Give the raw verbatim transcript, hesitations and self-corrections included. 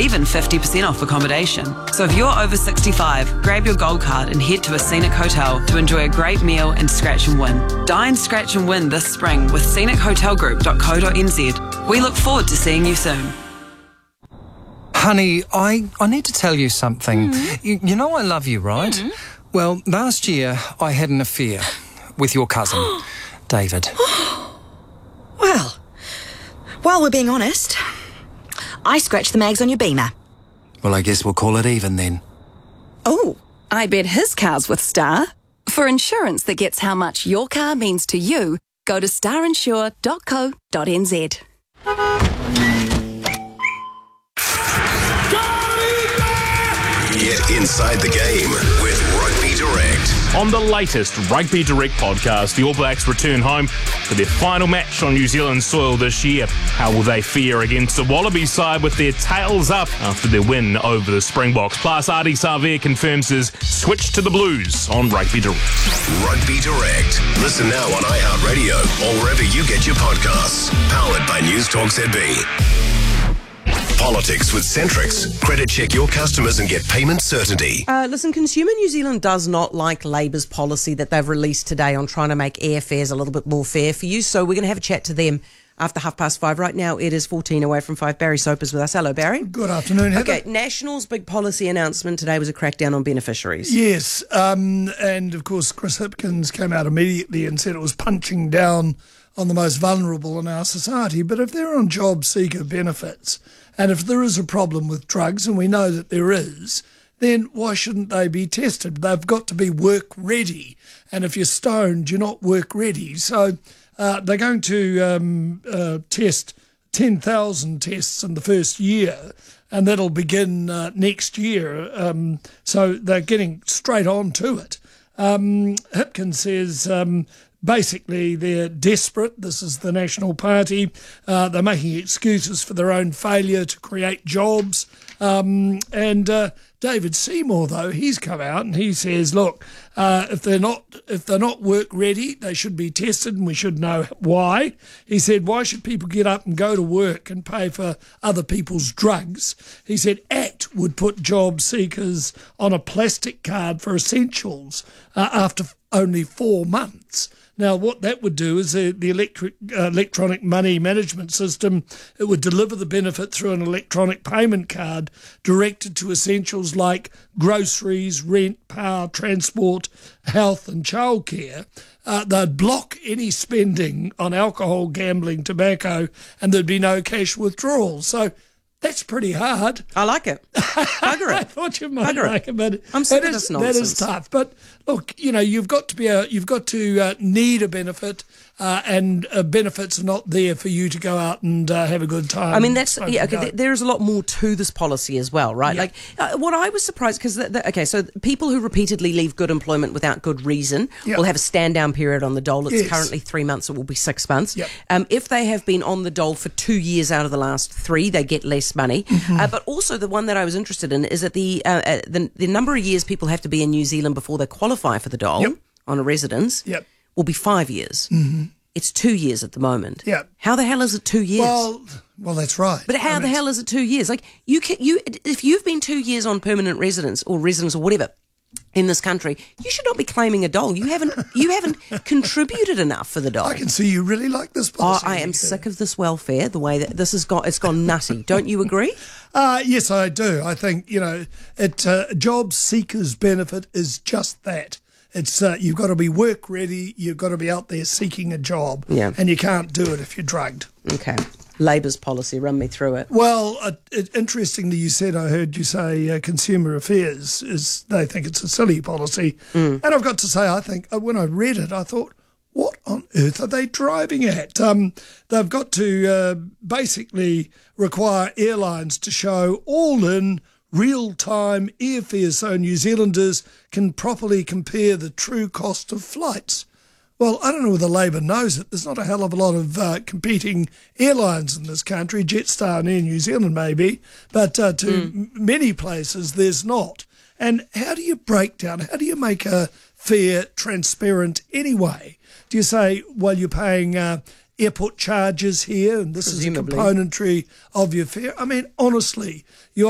even fifty percent off accommodation. So if you're over sixty-five, grab your gold card and head to a scenic hotel to enjoy a great meal and scratch and win. Dine, scratch and win this spring with scenic hotel group dot co dot n z. We look forward to seeing you soon. Honey, I, I need to tell you something. Mm. You, you know I love you, right? Mm. Well, last year I had an affair with your cousin, David. Well, while we're being honest, I scratched the mags on your Beamer. Well, I guess we'll call it even then. Oh. I bet his car's with Star. For insurance that gets how much your car means to you, go to star insure dot co dot n z. Get inside the game with Rugby Direct. On the latest Rugby Direct podcast, the All Blacks return home for their final match on New Zealand soil this year. How will they fare against the Wallaby side with their tails up after their win over the Springboks? Plus, Ardie Savea confirms his switch to the Blues on Rugby Direct. Rugby Direct. Listen now on iHeartRadio or wherever you get your podcasts. Powered by News Talk Z B. Politics with Centrix. Credit check your customers and get payment certainty. Uh, listen, Consumer New Zealand does not like Labour's policy that they've released today on trying to make airfares a little bit more fair for you. So we're going to have a chat to them after half past five. Right now it is fourteen away from five. Barry Soper's with us. Hello, Barry. Good afternoon, Heather. Okay, National's big policy announcement today was a crackdown on beneficiaries. Yes, um, and of course Chris Hipkins came out immediately and said it was punching down on the most vulnerable in our society. But if they're on job seeker benefits, and if there is a problem with drugs, and we know that there is, then why shouldn't they be tested? They've got to be work ready. And if you're stoned, you're not work ready. So uh, they're going to um, uh, test ten thousand tests in the first year, and that'll begin uh, next year. Um, so they're getting straight on to it. Um, Hipkins says um, basically they're desperate. This is the National Party. Uh, they're making excuses for their own failure to create jobs. Um, and uh, David Seymour, though, he's come out and he says, look, uh, if they're not if they're not work ready, they should be tested, and we should know why. He said, why should people get up and go to work and pay for other people's drugs? He said, ACT would put job seekers on a plastic card for essentials uh, after only four months. Now, what that would do is uh, the electric, uh, electronic money management system, it would deliver the benefit through an electronic payment card directed to essentials like groceries, rent, power, transport, health and childcare. Uh, they'd block any spending on alcohol, gambling, tobacco, and there'd be no cash withdrawals. So that's pretty hard. I like it. Bugger it. I thought you might Bugger like it. it, but I'm sick that of is, this nonsense. That is tough. But look, you know, you've got to be a, you've got to uh, need a benefit, uh, and uh, benefits are not there for you to go out and uh, have a good time. I mean, that's yeah. Okay, go. th- there is a lot more to this policy as well, right? Yeah. Like, uh, what I was surprised because okay, so people who repeatedly leave good employment without good reason Yeah. will have a stand down period on the dole. It's Yes. currently three months. It will be six months. Yep. Um, if they have been on the dole for two years out of the last three, they get less money. Mm-hmm. Uh, but also, the one that I was interested in is that the uh, uh, the, the number of years people have to be in New Zealand before they qualify for the dole Yep. on a residence Yep. will be five years. Mm-hmm. It's two years at the moment. Yep. How the hell is it two years? Well, well, that's right. But how I the mean, hell is it two years? Like you can you if you've been two years on permanent residence or residence or whatever in this country, you should not be claiming a dole. You haven't you haven't contributed enough for the dole. I can see you really like this Oh, policy. I am sick of this welfare. The way that this has got it's gone nutty. Don't you agree? Uh, yes, I do. I think, you know, it uh, job seekers benefit is just that. It's uh, you've got to be work ready. You've got to be out there seeking a job, Yeah. and you can't do it if you're drugged. Okay. Labour's policy. Run me through it. Well, uh, it, interestingly, you said, I heard you say uh, Consumer Affairs, is they think it's a silly policy. Mm. And I've got to say, I think uh, when I read it, I thought, what on earth are they driving at? Um, they've got to uh, basically require airlines to show all-in real-time airfares so New Zealanders can properly compare the true cost of flights. Well, I don't know whether Labor knows it. There's not a hell of a lot of uh, competing airlines in this country, Jetstar and Air New Zealand maybe, but uh, to Mm. m- many places there's not. And how do you break down, how do you make a fare transparent anyway? Do you say, well, you're paying uh, airport charges here and this is a Presumably. componentry of your fare? I mean, honestly, you